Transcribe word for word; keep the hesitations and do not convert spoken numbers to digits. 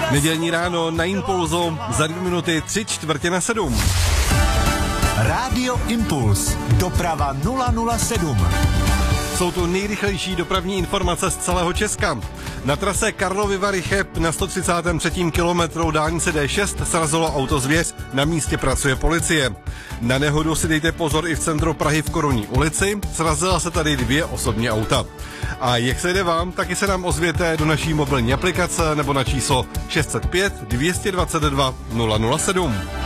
Nedělní ráno na Impulzu, za dvě minuty tři čtvrtě na sedm. Rádio Impuls, doprava nula nula sedm. Jsou tu nejrychlejší dopravní informace z celého Česka. Na trase Karlovy Vary Cheb na sto třicátém třetím kilometru dálnice D šest srazilo auto Zvěř, na místě pracuje policie. Na nehodu si dejte pozor i v centru Prahy v Korunní ulici, srazila se tady dvě osobní auta. A jak se jde vám, taky se nám ozvěte do naší mobilní aplikace nebo na číslo šest set pět dvě dvacet dva nula nula sedm.